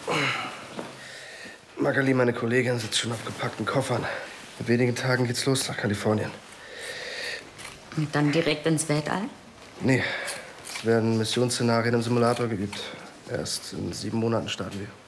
Magali, meine Kollegin, sitzt schon auf gepackten Koffern. In wenigen Tagen geht's los nach Kalifornien. Und dann direkt ins Weltall? Nee, es werden Missionsszenarien im Simulator geübt. Erst in 7 Monaten starten wir.